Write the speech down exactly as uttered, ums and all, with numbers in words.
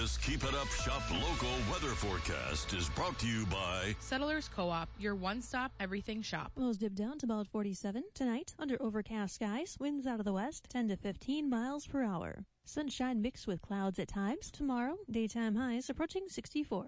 This Keep It Up Shop local weather forecast is brought to you by Settlers Co-op, your one-stop everything shop. Lows dip down to about forty-seven tonight. Under overcast skies, winds out of the west, ten to fifteen miles per hour. Sunshine mixed with clouds at times. Tomorrow, daytime highs approaching sixty-four.